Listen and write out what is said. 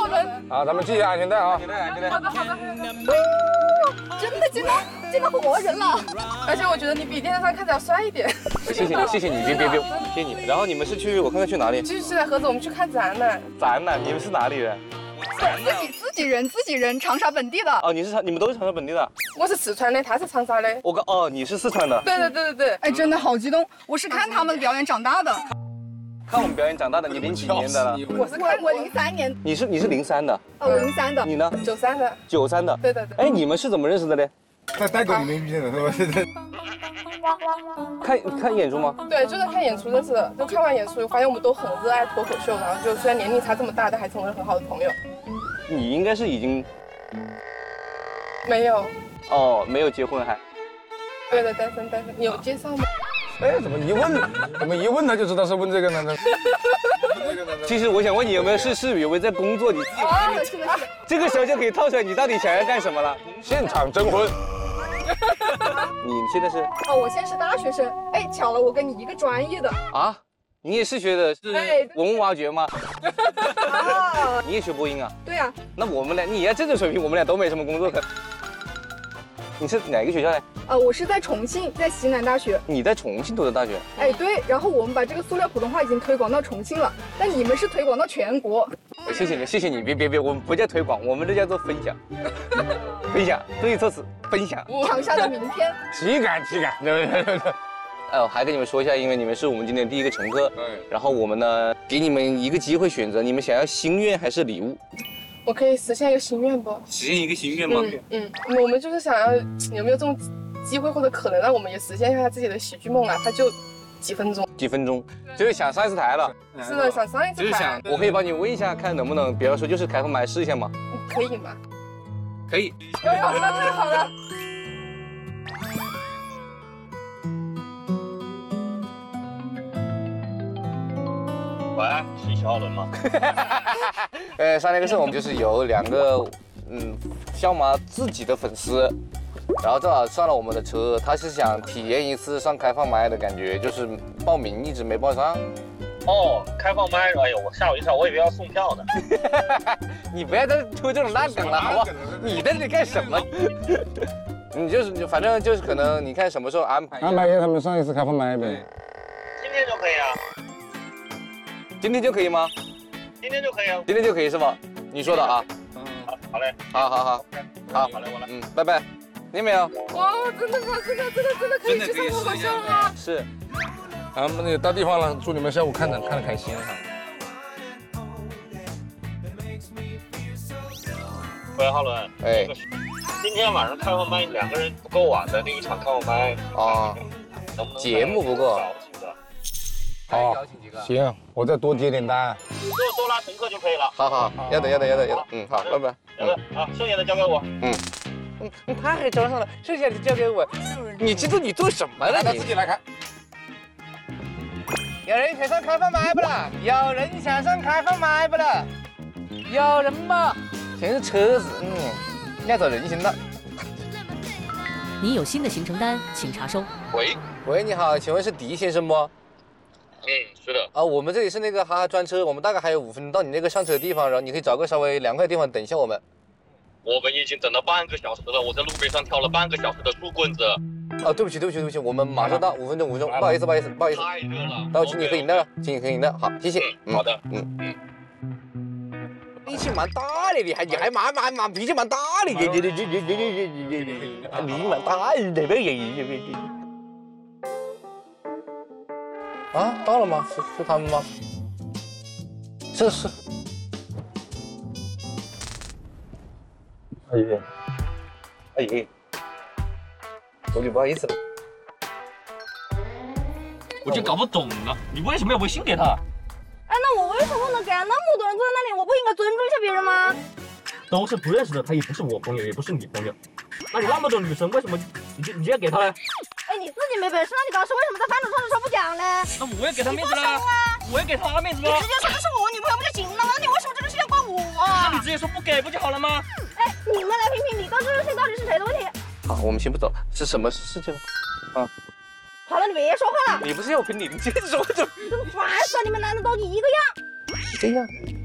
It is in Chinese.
我们。 好，咱们系安全带啊。 好的。真的见到活人了，而且我觉得你比电视上看着要帅一点。 谢谢你，谢谢你，别，谢谢你。然后你们是去，我看看去哪里？ 就是在菏泽，我们去看展览。 展览，你们是哪里人？ 自己人，长沙本地的。 哦，你们都是长沙本地的？ 我是四川的，他是长沙的。 你是四川的？ 对。哎，真的好激动！我是看他们表演长大的。 看我们表演长大的，你零几年的了？ 我03年。 你是03的？ 哦，我03的。 你呢 ？93的。 93的。 对。 哎，你们是怎么认识的呢？ 在代沟里面遇见的是吧？ 看演出吗？ 对，就是看演出认识的。就看完演出，发现我们都很热爱脱口秀，然后就虽然年龄差这么大，但还成为了很好的朋友。 你应该是已经没有。 哦，没有结婚还？ 对的，单身。你有介绍吗？ 哎，怎么一问他就知道是问这个呢？ 其实我想问你有没有有没有在工作？你自己是的。 这个时候就可以套出来，你到底想要干什么了？ 现场征婚。 你现在是？ 哦，我现在是大学生。哎，巧了，我跟你一个专业的。 啊？你也是学的是文物挖掘吗？你也学播音啊？ 对呀。 那我们俩，你要这种水平，我们俩都没什么工作可。你是哪个学校呢？ 我是在重庆，在西南大学。 你在重庆读的大学？ 哎，对。然后我们把这个塑料普通话已经推广到重庆了，但你们是推广到全国。 谢谢你，别，我们不叫推广，我们这叫做分享。分享，注意措辞，分享。 长沙的明天。 体感。 我还跟你们说一下，因为你们是我们今天的第一个乘客，然后我们呢给你们一个机会选择，你们想要心愿还是礼物？ 我可以实现一个心愿不？ 实现一个心愿吗？ 我们就是想要有没有这种机会或者可能让我们也实现一下自己的喜剧梦啊？它就几分钟， 就是想上一次台了。 是的，想上一次台。 我可以帮你问一下，看能不能，比方说就是开放麦试一下吗？ 可以吗？ 可以。 好了，太好了。 喂，是小伦吗？ 上那个是我们就是有2个小马自己的粉丝，然后正好上了我们的车，他是想体验一次上开放麦的感觉，就是报名一直没报上。 哦，开放麦，哎呦，我吓我一跳，我以为要送票呢。 你不要再推这种烂梗了，好不好？你在这里干什么？你反正就是可能你看什么时候安排给他们上一次开放麦呗。 今天就可以啊。 今天就可以吗？ 今天就可以啊。 今天就可以是吧？你说的啊。 好嘞。 好。 好嘞，我来。 拜拜。你有没有？ 哇，真的吗？真的可以去上脱口秀吗？ 是。 咱们那到地方了，祝你们下午看得开心哈。 喂，浩伦。 哎。 今天晚上开放麦2个人不够啊的那一场开放麦啊， 能不能节目不够。 好，行，我再多接点单。 多拉乘客就可以了。 好，要的。好，拜拜。 好，剩下的交给我。 他还装上了，剩下的交给我。你记住你做什么了？你自己来开。 有人想上开放麦不啦？有人想上开放麦不啦？有人吗？全是车子，要走人行道。 你有新的行程单，请查收。 喂，你好，请问是狄先生不？ 是的。 啊，我们这里是那个哈哈专车，我们大概还有5分钟到你那个上车的地方，然后你可以找个稍微凉快的地方等一下我们。 我们已经等了半个小时了，我在路边上跳了半个小时的树棍子。 哦，对不起，我们马上到，5分钟，不好意思。 太热了。 那我请你喝饮料了，好，谢谢。 好的。 脾气蛮大的，你还蛮脾气蛮大的，你蛮大的。啊，到了吗？是他们吗？是。阿姨，我就不好意思了。 我就搞不懂了，你为什么要微信给他？ 哎，那我为什么能给那么多人坐在那里？我不应该尊重一下别人吗？ 都是不认识的，他也不是我朋友，也不是你朋友。那你那么多女生，为什么你要给他呢？ 哎，你自己没本事，那你当时为什么在饭桌上的时候不讲呢？ 那我也给他面子了，我也给他面子了。 你直接说这是我女朋友不就行了吗？你为什么这个事情要怪我啊？ 那你直接说不给不就好了吗？ 哎，你们来评评理，到这个事情到底是谁的问题？ 好，我们先不走，是什么事情？ 好了，你别说话了。 你不是要评理，你接着说就。 真烦死了！你们男的都一个样。 这样。